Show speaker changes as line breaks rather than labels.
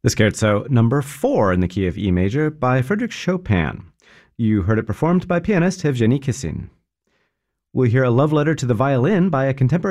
The Scherzo number 4 in the key of E major by Frédéric Chopin. You heard it performed by pianist Evgeny Kissin. We'll hear a love letter to the violin by a contemporary